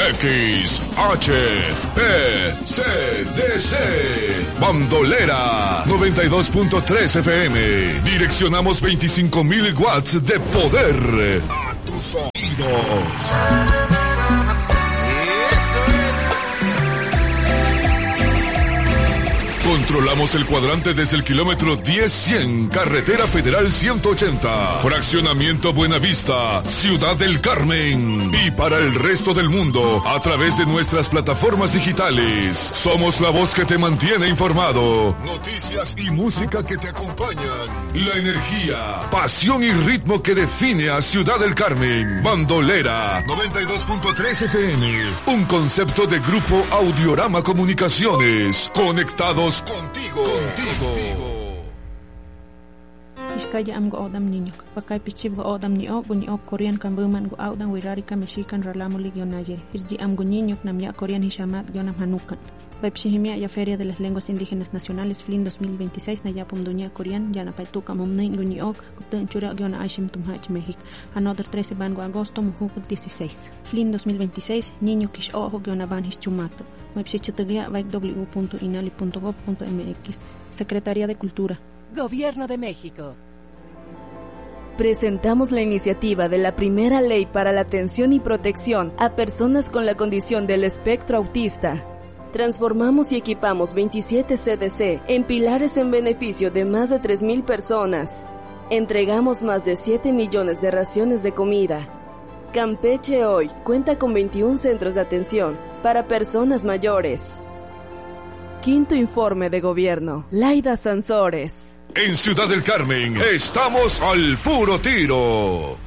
XHPCDC Bandolera 92.3 FM. Direccionamos 25.000 watts de poder a tus oídos. Controlamos el cuadrante desde el kilómetro 10-100, Carretera Federal 180, Fraccionamiento Buenavista, Ciudad del Carmen. Y para el resto del mundo, a través de nuestras plataformas digitales. Somos la voz que te mantiene informado. Noticias y música que te acompañan. La energía, pasión y ritmo que define a Ciudad del Carmen. Bandolera 92.3 FM. Un concepto de Grupo Audiorama Comunicaciones. Conectados contigo. Iskaya am go odam niño. Pakai pichib go odam ni ok Korean kan buman go odam wirarika mexican ralamo ligionayer. Irji am go niño namya Korean hishamat gionam hanukan. Pepsihimia ya Feria de las Lenguas Indígenas Nacionales FLIN 2026 na yapum dunia Korean yana paituka mumnay guni ok kutun chura giona ashim tumhach México. Another 13 bango agosto mujuk 16. FLIN 2026 niño kish ojo giona ban hischumato. Website www.inali.gov.mx. Secretaría de Cultura. Gobierno de México. Presentamos la iniciativa de la primera ley para la atención y protección a personas con la condición del espectro autista. Transformamos y equipamos 27 CDC en pilares en beneficio de más de 3,000 personas. Entregamos más de 7 millones de raciones de comida. Campeche hoy cuenta con 21 centros de atención para personas mayores. Quinto informe de gobierno. Laida Sansores. En Ciudad del Carmen estamos al puro tiro.